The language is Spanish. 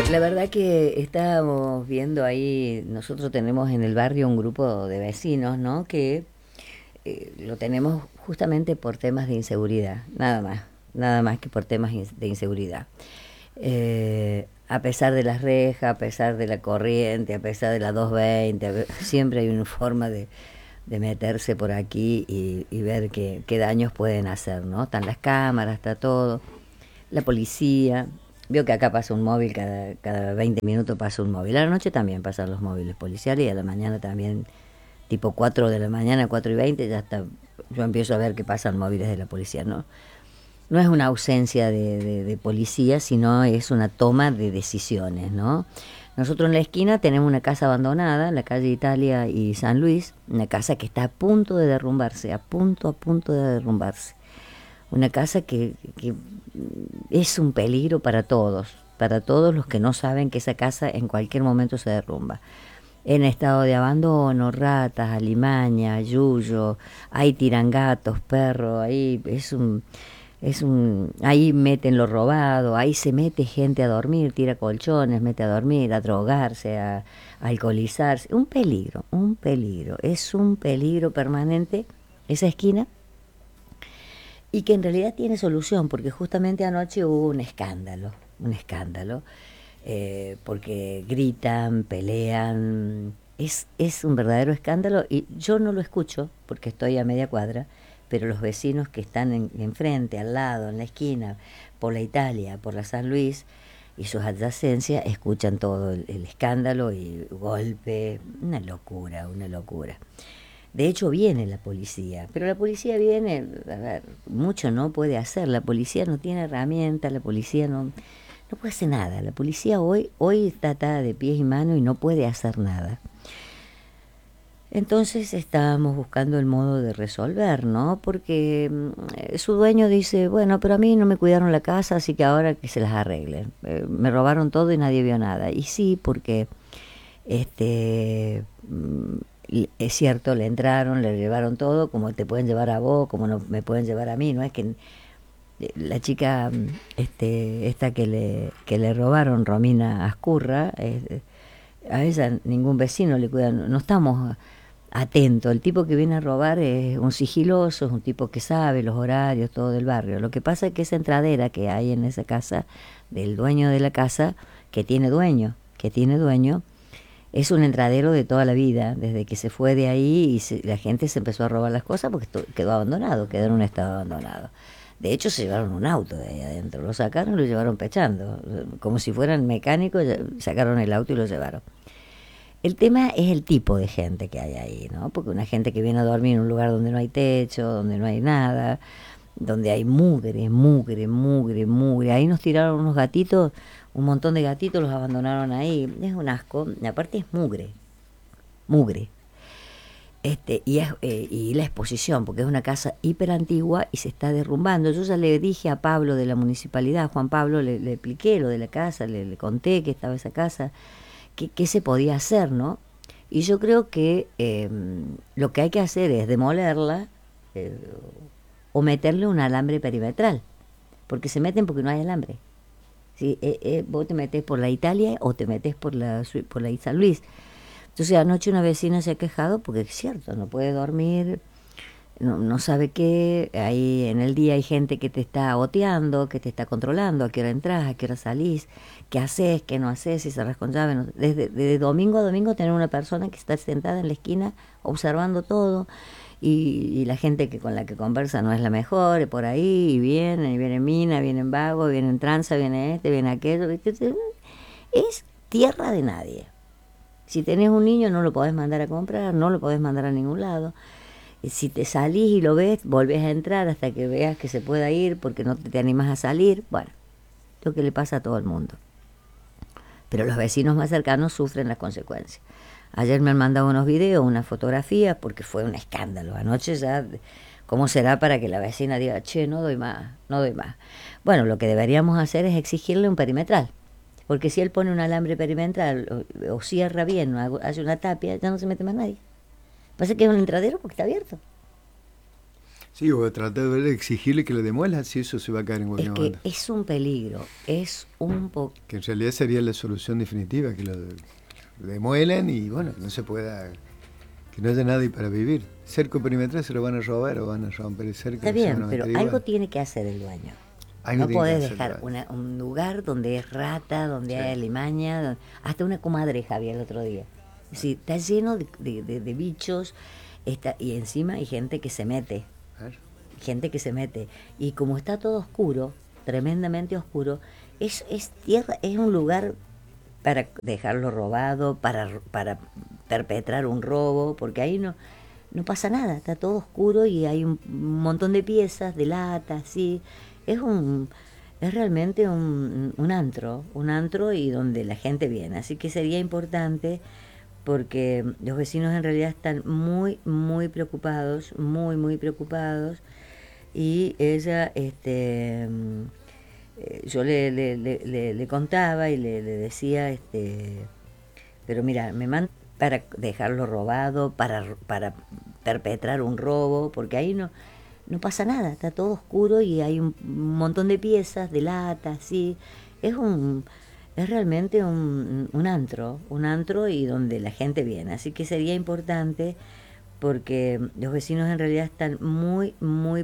La verdad que estábamos viendo ahí, nosotros tenemos en el barrio un grupo de vecinos, ¿no? Que lo tenemos justamente por temas de inseguridad, nada más que por temas de inseguridad. A pesar de las rejas, a pesar de la corriente, a pesar de la 220, siempre hay una forma de meterse por aquí y ver qué daños pueden hacer, ¿no? Están las cámaras, está todo, la policía. Veo que acá pasa un móvil, cada 20 minutos pasa un móvil. A la noche también pasan los móviles policiales y a la mañana también, tipo 4 de la mañana, 4:20, ya está, yo empiezo a ver que pasan móviles de la policía, ¿no? No es una ausencia de policía, sino es una toma de decisiones, ¿no? Nosotros en la esquina tenemos una casa abandonada, la calle Italia y San Luis, una casa que está a punto de derrumbarse, a punto de derrumbarse. Una casa que es un peligro para todos los que no saben que esa casa en cualquier momento se derrumba. En estado de abandono, ratas, alimaña, yuyo, ahí tiran gatos, perros, ahí ahí meten lo robado, ahí se mete gente a dormir, tira colchones, mete a dormir, a drogarse, a alcoholizarse. Un peligro, es un peligro permanente esa esquina, y que en realidad tiene solución, porque justamente anoche hubo un escándalo, porque gritan, pelean, es un verdadero escándalo, y yo no lo escucho porque estoy a media cuadra, pero los vecinos que están enfrente, al lado, en la esquina, por la Italia, por la San Luis y sus adyacencias, escuchan todo el escándalo y golpe, una locura, una locura. De hecho viene la policía, pero la policía viene, a ver, mucho no puede hacer, la policía no tiene herramientas, la policía no puede hacer nada, la policía hoy está atada de pies y manos y no puede hacer nada. Entonces estábamos buscando el modo de resolver, ¿no? Porque su dueño dice, bueno, pero a mí no me cuidaron la casa, así que ahora que se las arreglen. Me robaron todo y nadie vio nada. Y sí, porque es cierto, le entraron, le llevaron todo, como te pueden llevar a vos, como no me pueden llevar a mí. No es que la chica esta que le robaron, Romina Ascurra, a ella ningún vecino le cuida, no estamos atentos. El tipo que viene a robar es un sigiloso, es un tipo que sabe los horarios, todo del barrio. Lo que pasa es que esa entradera que hay en esa casa, del dueño de la casa, que tiene dueño, es un entradero de toda la vida, desde que se fue de ahí y la gente se empezó a robar las cosas porque quedó abandonado, quedó en un estado abandonado. De hecho, se llevaron un auto de ahí adentro, lo sacaron y lo llevaron pechando, como si fueran mecánicos, sacaron el auto y lo llevaron. El tema es el tipo de gente que hay ahí, ¿no? Porque una gente que viene a dormir en un lugar donde no hay techo, donde no hay nada, donde hay mugre, mugre, mugre, mugre. Ahí nos tiraron unos gatitos, un montón de gatitos los abandonaron ahí. Es un asco. Y aparte es mugre, mugre. Y la exposición, porque es una casa hiper antigua y se está derrumbando. Yo ya le dije a Pablo de la municipalidad, Juan Pablo, le expliqué lo de la casa, le conté que estaba esa casa, qué se podía hacer, ¿no? Y yo creo que lo que hay que hacer es demolerla, eh, o meterle un alambre perimetral, porque se meten porque no hay alambre. ¿Sí? Vos te metés por la Italia o te metés por la San Luis. Entonces anoche una vecina se ha quejado porque es cierto, no puede dormir, no sabe qué, ahí en el día hay gente que te está oteando, que te está controlando, a qué hora entras, a qué hora salís, qué haces, qué no haces, si cerrás con llave. No, desde domingo a domingo tener una persona que está sentada en la esquina observando todo, y la gente con la que conversa no es la mejor, y por ahí, y vienen mina, vienen vago, vienen tranza, viene viene aquello, es tierra de nadie. Si tenés un niño no lo podés mandar a comprar, no lo podés mandar a ningún lado. Si te salís y lo ves, volvés a entrar hasta que veas que se pueda ir porque no te animas a salir. Bueno, lo que le pasa a todo el mundo. Pero los vecinos más cercanos sufren las consecuencias. Ayer me han mandado unos videos, unas fotografías, porque fue un escándalo. Anoche ya, ¿cómo será para que la vecina diga, che, no doy más, no doy más? Bueno, lo que deberíamos hacer es exigirle un perimetral. Porque si él pone un alambre perimetral o cierra bien, o hace una tapia, ya no se mete más nadie. Pasa que es un entradero porque está abierto. Sí, o tratar de exigirle que le demuela si eso se va a caer en Es cualquier que momento. es un peligro, es un poco... Que en realidad sería la solución definitiva, que lo demuelan y bueno, no se pueda, que no haya nadie para vivir. Cerco perimetral se lo van a robar o van a romper el cerco Está y se van bien, a pero meter algo igual. tiene que hacer el dueño. Algo No tiene que podés hacer, dejar un lugar donde es rata, donde sí. hay alimaña, hasta una comadreja había el otro día. Sí, está lleno de bichos y encima hay gente que se mete, A ver. gente que se mete. Y como está todo oscuro, tremendamente oscuro, es tierra, es un lugar para dejarlo robado, para perpetrar un robo, porque ahí no pasa nada, está todo oscuro y hay un montón de piezas, de latas, sí. Es un es realmente un antro y donde la gente viene. Así que sería importante porque los vecinos en realidad están muy preocupados, muy preocupados. Y ella, yo le contaba y le decía, pero mira, me mandan para dejarlo robado, para perpetrar un robo, porque ahí no pasa nada, está todo oscuro y hay un montón de piezas, de latas, sí. Es es realmente un antro y donde la gente viene. Así que sería importante porque los vecinos en realidad están muy